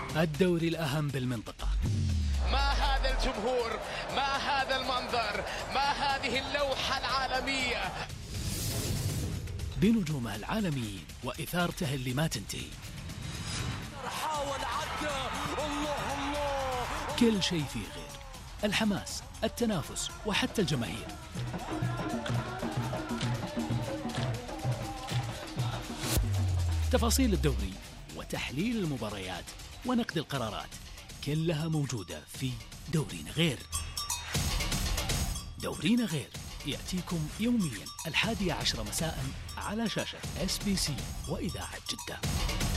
الدوري الأهم بالمنطقة. ما هذا الجمهور، ما هذا المنظر، ما هذه اللوحة العالمية بنجومه العالميين وإثارته اللي ما تنتهي. حاول عدى، الله كل شيء فيه غير، الحماس، التنافس وحتى الجماهير. تفاصيل الدوري وتحليل المباريات ونقد القرارات كلها موجودة في دورينا غير. دورينا غير يأتيكم يوميا 11:10 مساء على شاشة SBC وإذاعة جدة.